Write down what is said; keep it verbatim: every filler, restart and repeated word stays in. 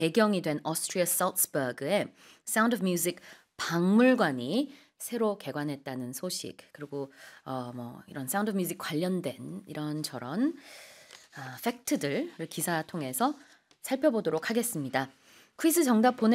배경이 된 오스트리아 살츠버그에 사운드 오브 뮤직 박물관이 새로 개관했다는 소식 그리고 어 뭐 이런 사운드 오브 뮤직 관련된 이런저런 아 팩트들을 기사 통해서 살펴보도록 하겠습니다. 퀴즈 정답 보내